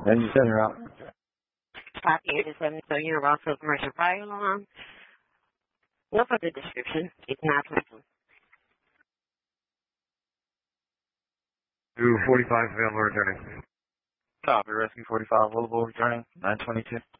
And you send her out. Copy 87, so you're also commercial fire alarm. No further description. It's not lethal. 245 available returning. Copy, rescue 45 available returning, 922.